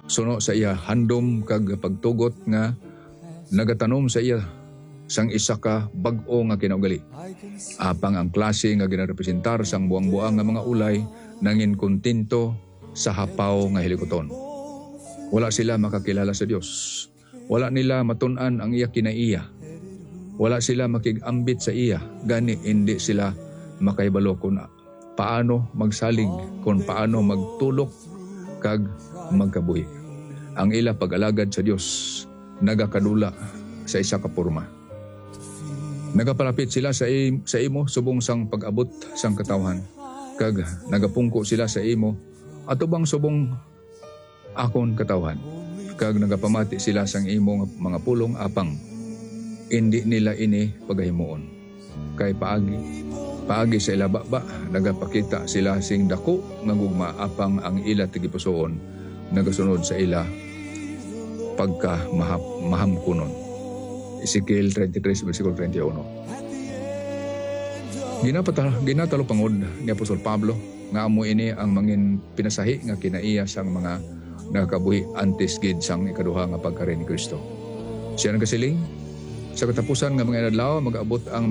Suno sa iya handom kag pagtugot nga nagatanom sa iya sang isa ka bag-o nga kinaugali. Apang ang klase nga ginarepresentar sang buang-buang nga mga ulay nangin kontento sa hapaw nga hilikoton. Wala sila makakilala sa Dios. Wala nila matun-an ang iya kinaiya. Wala sila makigambit sa iya. Gani hindi sila makaibalo kung paano magsalig, kung paano magtulok kag magkabuhi. Ang ila pag-alagad sa Dios nagakadula sa isa ka porma. Nagapalapit sila sa imo subong sang pag-abot sang katawhan, kag nagapungko sila sa imo atubang subong akon katawhan, kag nagapamati sila sang imo mga pulong apang hindi nila ini pagahimuon. Kay paagi sa ila baba nagapakita sila sing dako nga gugma apang ang ila tigipusoon nagasunod sa ila pagka mahamkunon. Ezekiel 33 versikulo 31. Ginatalo pangod ni Apostol Pablo nga amo ini ang mangin pinasahi nga kinaiya sang mga nakabuhi antes gid sang ikaduha nga pagkari ni Kristo. Siya nagasiling sa katapusan nga mga adlaw mag-abot ang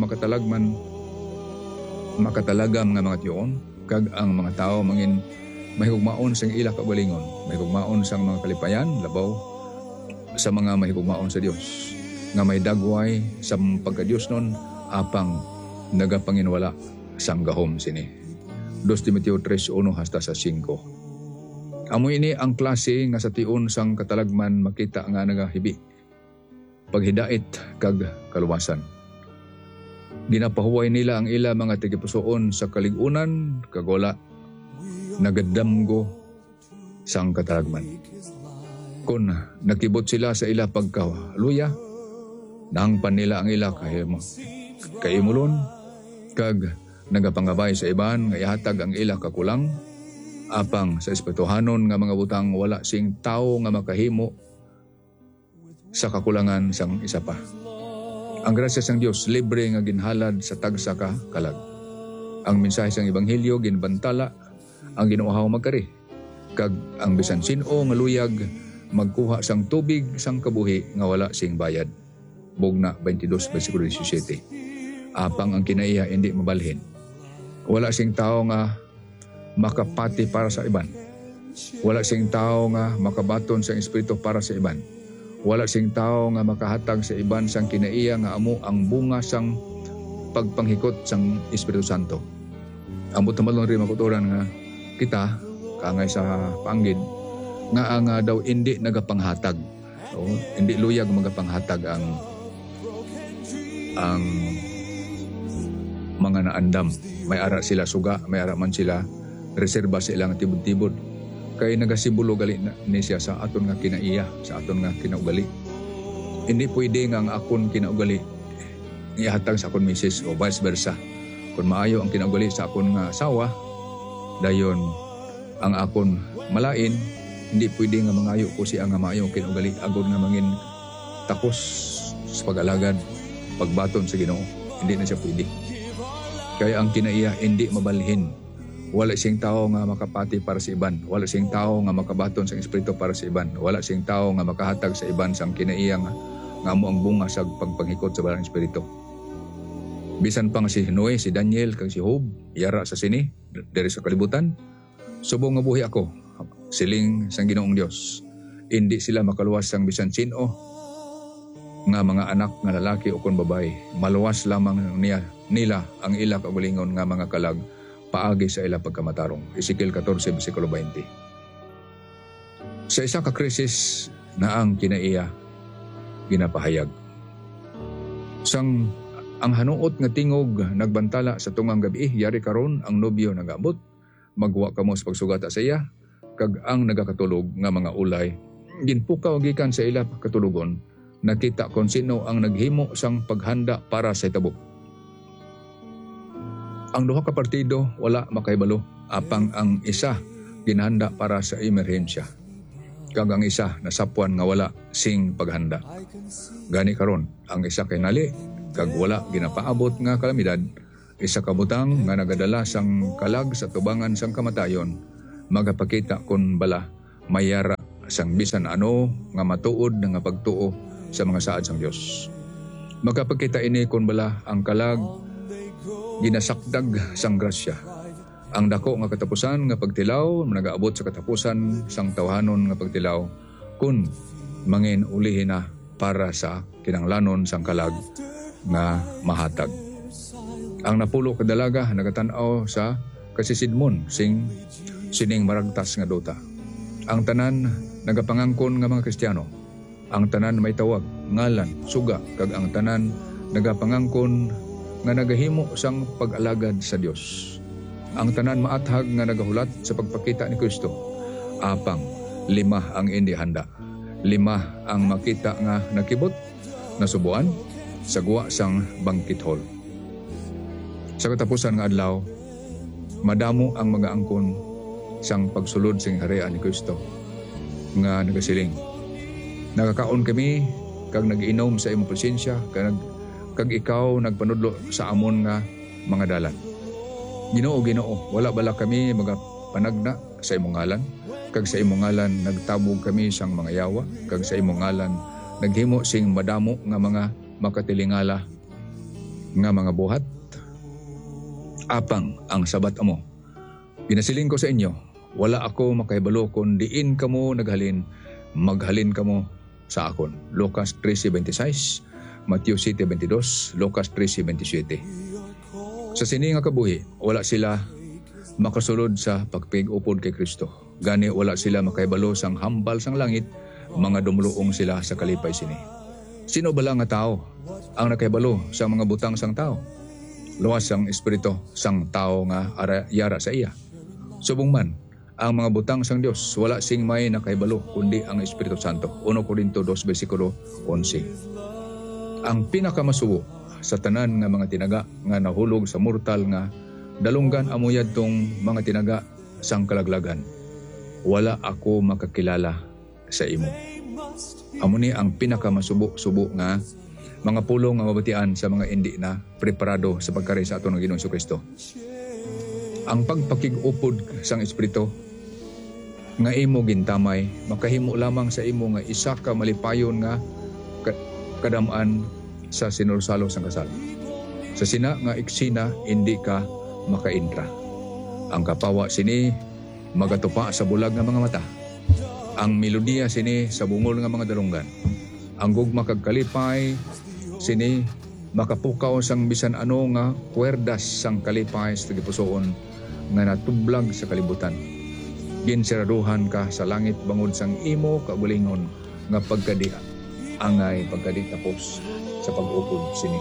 makatalagam nga mga tiyon, kag ang mga tao mangin mahigugmaon sang ila kaugalingon, mahigugmaon sang mga kalipayan labaw sa mga mahigugmaon sa Dios nga may dagway sa pagka-Diyos nun apang nagapanginwala sang gahom sini. 2 Timoteo 3:1 hasta sa 5. Amo ini ang klase nga sa tion sang katalagman makita nga nagahibi paghidait kag kaluwasan. Ginapahuway nila ang ila mga tigipusoon sa kaligunan kag wala nagadamgo sang katalagman. Kung nakibot sila sa ila pagkaluya, nahangpan nila ang ila kaimulon kag nagapangabay sa iban nga ihatag ang ila kakulang apang sa espirituhanon nga mga butang wala sing tao nga makahimo sa kakulangan sang isa pa. Ang grasya sang Dios libre nga ginhalad sa tagsa ka kalag. Ang mensahe sang ebanghelyo ginbantala ang ginuhaw magkari, kag ang bisan sin-o nga luyag magkuha sang tubig sang kabuhi nga wala sing bayad. Bugna 22 versikulo 17. Apang ang kinaiya hindi mabalhin. Wala sing tao nga makapati para sa iban. Wala sing tao nga makabaton sa espiritu para sa iban. Wala sing tao nga makahatag sa iban sang kinaiya nga amo ang bunga sang pagpanghikot sang Espiritu Santo. Amo tamalon rin makuturan nga kita kangay sa panggid nga ang daw hindi nagapanghatag. So, hindi luyag magapanghatag ang mga naandam. May ara sila suga, may ara man sila reserba sa ilang tibod-tibod. Kay nagasimbolo gali ni siya sa aton nga kinaiya, sa aton nga kinaugali. Hindi pwede nga ang akon kinaugali ihatag sa akon misis o vice versa. Kung maayo ang kinaugali sa akon nga asawa, dayon ang akon malain, hindi pwede nga mangayo ko siya nga maayo kinaugali agod nga mangin takos sa pag-alagad, pagbaton sa Ginoo. Hindi na siya pwede. Kaya ang kinaiya hindi mabalhin. Wala siyang tao nga makapati para sa iban. Wala siyang tao nga makabaton sa espiritu para sa iban. Wala siyang tao nga makahatag sa iban sang kinaiya nga amo ang bunga sa pagpanghikot sa balang espiritu. Bisan pang si Noe, si Daniel, kag si Job, yara sa sini, diri sa kalibutan, subong nga buhi ako, siling sang Ginoong Dios. Hindi sila makaluwas sang bisan sino nga mga anak nga lalaki o kon babae. Maluwas lamang nila ang ila kaugalingon nga mga kalag paagi sa ila pagkamatarong. Ezekiel 14 versikulo 20. Sa isa ka krisis na ang kinaiya ginapahayag. Sang ang hanuot nga tingog nagbantala sa tungang gabi, yari karon ang nobyo nagabot, magwa kamo sa pagsugata sa iya, kag ang nagakatulog nga mga ulay ginpukaw gikan sa ila katulugon, nakita kon sino ang naghimo sang paghanda para sa tabok. Ang duha ka partido wala makaibalo, apang ang isa ginhanda para sa emerhensya, kag ang isa nasapuan nga wala sing paghanda. Gani karon ang isa kay nali kag wala ginapaabot nga kalamidad, isa ka butang nga nagadala sang kalag sa tubangan sang kamatayon, magapakita kon bala mayara sang bisan ano nga matuod nga pagtuo sa mga saad sang Dios. Magkapagkita ini kun bala ang kalag ginasakdag sang grasya. Ang dako nga katapusan nga pagtilaw nagaabot sa katapusan sang tawhanon nga pagtilaw kun mangin ulihin na para sa kinanglanon sang kalag nga mahatag. Ang napulo kadalaga nagatan-aw sa kasisidmon sining maragtas nga duta. Ang tanan nagapangangkon nga mga Kristiyano. Ang tanan may tawag, ngalan, suga, kag ang tanan nagapangangkon nga nagahimo sang pag-alagad sa Dios. Ang tanan maathag nga nagahulat sa pagpakita ni Kristo. Apang, 5 ang hindi handa. 5 ang makita nga nakibot, nasubuan, sagwa sang banquet hall. Sa katapusan nga adlaw, madamo ang mga angkon sang pagsulod sing harian ni Kristo nga nagasiling. Nakakaon kami kag nag-inom sa imong presensya kag ikaw nagpanudlo sa amon nga mga dalan. Ginoo, wala bala kami magapanagna sa imong ngalan, kag sa imong ngalan nagtabog kami sang mga yawa, kag sa imong ngalan naghimo sing madamo nga mga makatilingala nga mga buhat. Apang ang sabat amo. Ginasiling ko sa inyo, wala ako makahibalo kung diin kamo naghalin, maghalin kamo sa akon. Lucas 13:26, Matthew 7:22, Lucas 13:27. Sa sini nga kabuhi, wala sila makasulod sa pagpig-upod kay Kristo. Gani wala sila makahibalo sang hambal sang langit, mga dumuluong sila sa kalipay sini. Sino bala nga tao ang nakahibalo sa mga butang sang tao? Luwas ang espiritu sang tao nga yara sa iya. Subong man, ang mga butang sang Dios wala sing may nakahibalo kundi ang Espiritu Santo. 1 Corinto 2 versikulo 11. Ang pinakamasubo sa tanan nga mga tinaga nga nahulog sa mortal nga dalunggan amuyad tong mga tinaga sang kalaglagan. Wala ako makakilala sa imo. Amo ni ang pinakamasubo-subo nga mga pulong nga mabatian sa mga hindi na preparado sa pagkari sa aton nga Ginoong Jesucristo. Ang pagpakig-upod sang Espiritu nga imo gintamay makahimo lamang sa imo nga isa ka malipayon nga kadamaan sa sinursalo sang kasal. Sa sina nga eksena hindi ka makaintra. Ang kapawa sini magatupa sa bulag nga mga mata. Ang melodiya sini sa bungol nga mga dalunggan. Ang gugma kag kalipay sini makapukaw sang bisan ano nga kwerdas sang kalipay sa gipusoon nga natublag sa kalibutan. Ginsiraduhan ka sa langit bangod sang imo kaugalingon nga pagkadi angay pagkadi tapos sa pag-upod sini.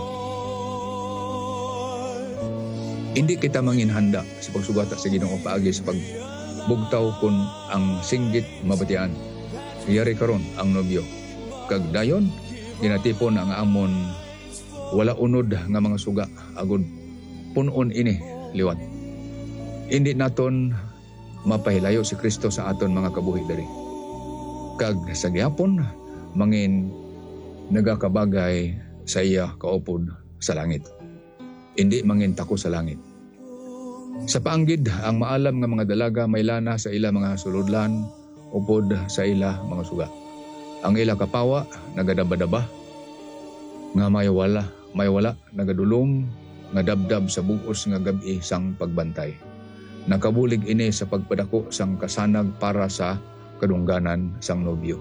Hindi kita manginhanda sa pagsugata sa Ginoo paagi sa pagbugtaw kun ang singgit mabatian. Yari karon ang nobyo. Kag dayon ginatipon ang amon wala unod nga mga suga agud punon ini liwat. Hindi naton mapahilayo si Kristo sa aton mga kabuhi diri. Kag sa gihapon mangin nagakabagay sa iya kaupod sa langit. Hindi mangin tako sa langit. Sa paanggid ang maalam nga mga dalaga may lana sa ila mga suludlan upod sa ila mga suga. Ang ila kapawa nagadaba-daba nga may wala nagadulom nga dabdab sa bugos nga gabi sang pagbantay. Nakabulig ini sa pagpadako sang kasanag para sa kadungganan sang nobyo.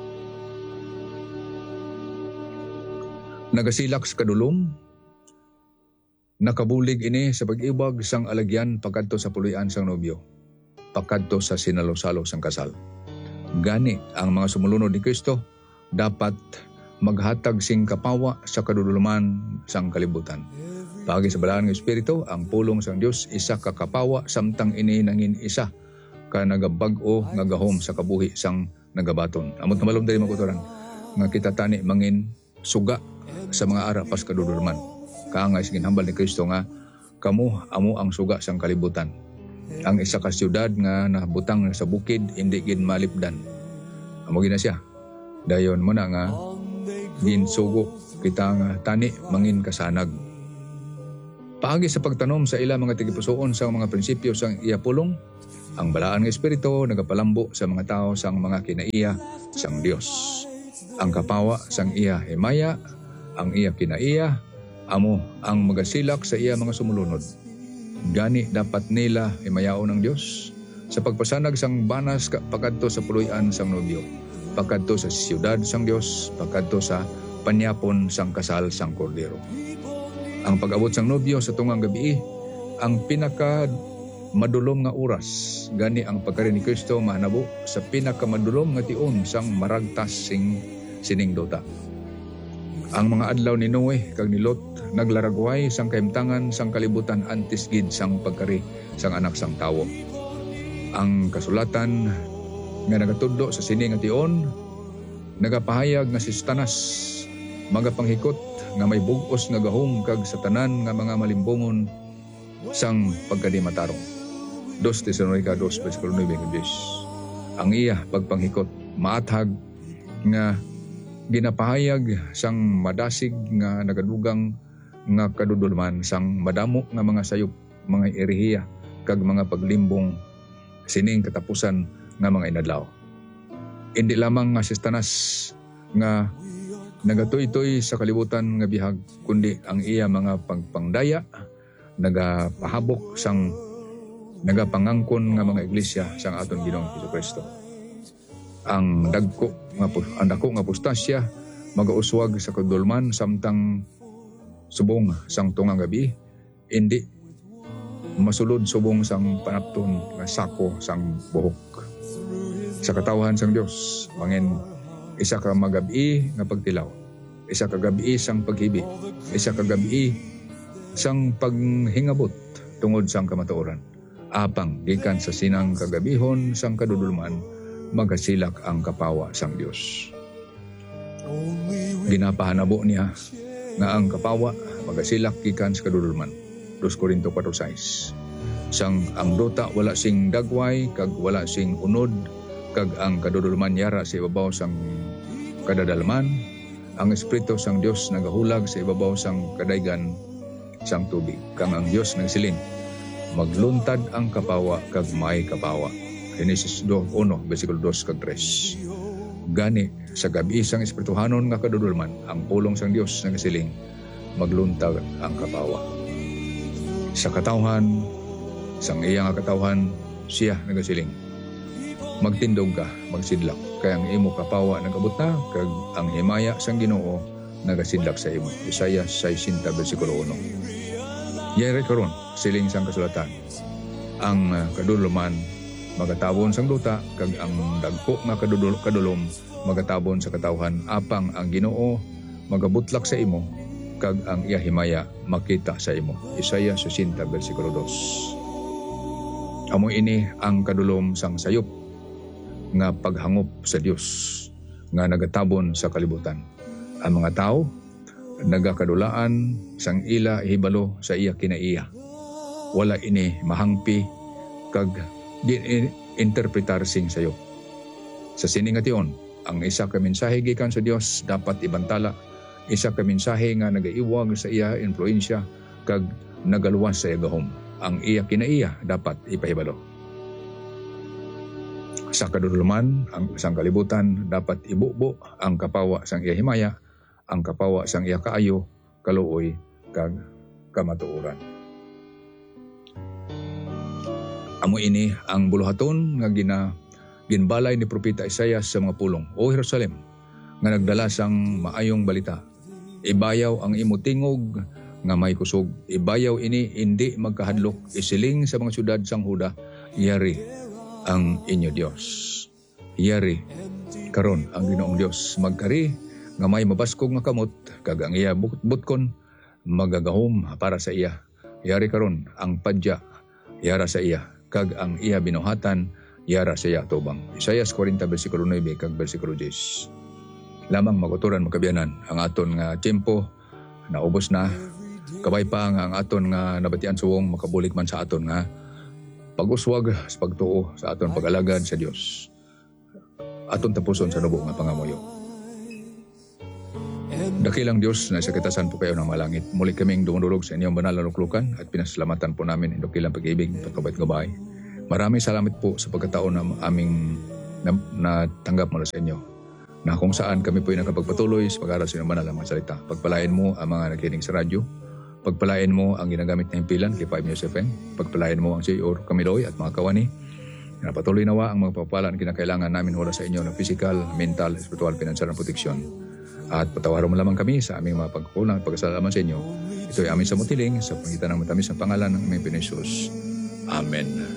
Nagasilak sa kadulom, nakabulig ini sa pag-ibag sang alagyan pagkadto sa puloy-an sang nobyo, pagkadto sa sinalo-salo sang kasal. Gani ang mga sumulunod ni Kristo dapat maghatag sing kapawa sa kaduduluman sang kalibutan. Pagi sa balahan ng Espiritu, ang pulong sang Dios isa ka kapawa samtang ini nangin isa ka nagabag-o nga gahom sa kabuhi sang nagabaton. Amot malom diri makutoran nga kita tani mangin suga sa mga ara pas kaduduluman. Kaangay sa ginhambal ni Kristo nga kamo amo ang suga sang kalibutan. Ang isa ka siyudad nga nabutang sa bukid hindi gid malipdan. Amo gina siya. Dayon mo na nga ginsugo kita nga tani mangin kasanag. Paagi sa pagtanom sa ila mga tigipusoon sa mga prinsipyo sang iya pulong, ang balaan nga espiritu nagapalambo sa mga tao sang mga kinaiya sang Dios. Ang kapawa sang iya himaya, ang iya kinaiya, amo ang magasilak sa iya mga sumulunod. Gani dapat nila himayaon ng Dios sa pagpasanag sang banas pagkadto sa puloy-an sang nobyo, pagkadto sa siyudad sang Dios, pagkadto sa panyapon sang kasal sang kordero. Ang pag-abot sang nobyo sa tungang gabi, ang pinaka madulom nga oras. Gani ang pagkari ni Kristo mahanabo sa pinaka madulom nga tion sang maragtas sining dota. Ang mga adlaw ni Noe kag ni Lot naglaragway sang kahimtangan sang kalibutan antes gid sang pagkari sang anak sang tawo. Ang kasulatan nga nagatudlo sa sini nga tion nagapahayag nga si Satanas magapanghikot nga may bugos nga gahom kag sa tanan nga mga malimbongon sang pagkadimatarong. 2 Tesalonica 2 versikulo 9. Ang iya pagpanghikot maathag nga ginapahayag sang madasig nga nagadugang nga kadudulman sang madamo nga mga sayop, mga erehiya kag mga paglimbong sining katapusan nga mga inadlaw. Hindi lamang nga si Satanas nga nagatoy-toy sa kalibutan nga bihag, kundi ang iya mga pagpangdaya nagapahabok sang nagapangangkon nga mga iglesia sang aton Ginoong Jesucristo. Ang dako nga pustasya magauswag sa kadulman samtang subong sang tungang gabi, hindi masulod subong sang panapton nga sako sang buhok. Sa katawhan sang Dios mangin isa ka magabi nga pagtilaw, isa ka gabi sang paghibi, isa ka gabi sang paghingabot tungod sang kamatuoran. Apang gikan sa sinang kagabihon sang kadudulman magasilak ang kapawa sang Dios. Ginapahanabo niya nga ang kapawa magasilak gikan sa kadudulman. 2 Korinto 4:6. Sang ang dota wala sing dagway kag wala sing unod kag ang kadudulman yara sa ibabaw sang kadadalman, ang espiritu sang Dios nagahulag sa ibabaw sang kadaygan sang tubig. Kang ang Dios nagsiling, magluntad ang kapawa kag may kapawa. Genesis 2:1 versikulo 2 kag 3. Gani sa gabi sang espirituhanon nga kadudulman, ang pulong sang Dios nagsiling, magluntad ang kapawa. Sa katawhan sang iya nga katawhan siya nagasiling, magtindog ka, magsidlak, kaya ang imo kapawa nagabot na, kag ang himaya sang Ginoo nagasidlak sa imo. Isaiah 60 versikulo 1. Yari karon siling sang kasulatan, ang kadudulman magatabon sang duta, kag ang dagko nga kadulom magatabon sa katawhan, apang ang Ginoo magabutlak sa imo, kag ang iya himaya makita sa imo. Isaiah 60 versikulo 2. Amo ini ang kadulom sang sayop nga paghangop sa Dios nga nagatabon sa kalibutan. Ang mga tao nagakadulaan sang ila hibalo sa iya kinaiya. Wala ini mahangpi kag interpretar sing sayop. Sa sining nga tion, ang isa ka mensahe gikan sa Dios dapat ibantala, isa ka mensahe nga nagaiwag sa iya influensya kag nagaluwas sa iya gahom. Ang iya kinaiya dapat ipahibalo. Sa kadudulman, ang isang kalibutan dapat ibubo ang kapawa sang iya himaya, ang kapawa sang iya kaayo, kaluoy, kag kamatuoran. Amo ini ang buluhaton nga ginbalay ni Propeta Isaias sa mga pulong. O Jerusalem, nga nagdala sang maayong balita, ibayaw ang imo tingog nga may kusog. Ibayaw ini hindi magkahadlok, isiling sa mga syudad sang Huda, yari ang inyo Dios. Yari karon ang Ginoong Dios magkari nga may mabaskog nga kamot, kag ang iya butkon magagahom para sa iya. Yari karon ang padya yara sa iya, kag ang iya binuhatan yara sa iya tubang. Isaiah 40 versikulo 9 kag versikulo 10. Lamang maguturan magkabiyanan ang aton nga tiempo naubos na. Kabay pa nga ang aton nga nabatian suwong makabulik man sa aton nga pag-uswag sa pagtuo sa aton pag-alagad sa Dios. Aton tapuson sa nubo nga pangamuyo. Dakilang Diyos na sa kitasan po kayo ng malangit. Muli kaming dumudulog sa inyong banal na luklukan at pinasalamatan po namin ang dakilang pag-ibig, pagkabait-gabay. Maraming salamat po sa pagkataon na aming natanggap mula sa inyo, na kung saan kami po ay nakapagpatuloy sa pag-aaral sa inyong banal na mga salita. Pagpalain mo ang mga nakikinig sa radyo. Pagpalain mo ang ginagamit na himpilan kay 5 News FM. Pagpalain mo ang CEO Camiloy at mga kawani. Patuloy nawa ang mga pagpapala na kinakailangan namin mula sa inyo ng physical, mental, spiritual, financial na proteksyon. At patawaran mo lamang kami sa aming mga pagkukulang at pagkasalaman sa inyo. Ito ay amin sa mutiling sa pangitan ng matamis ng pangalan ng aming Panginoon Jesus. Amen.